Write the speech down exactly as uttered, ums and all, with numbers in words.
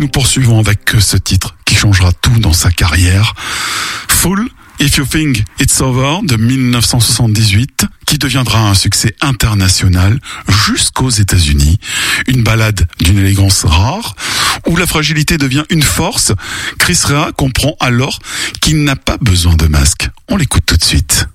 nous poursuivons avec ce titre qui changera tout dans sa carrière. Fool, If You Think It's Over de dix-neuf cent soixante-dix-huit, qui deviendra un succès international jusqu'aux États-Unis. Une ballade d'une élégance rare, où la fragilité devient une force. Chris Rea comprend alors qu'il n'a pas besoin de masque. On l'écoute tout de suite.